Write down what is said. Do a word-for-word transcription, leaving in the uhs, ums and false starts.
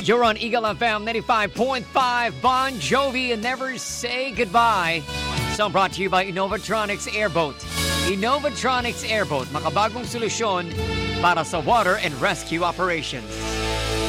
You're on Eagle F M ninety-five point five, Bon Jovi, and Never Say Goodbye. Song brought to you by Innovatronics Airboat. Innovatronics Airboat, makabagong solusyon para sa water and rescue operations.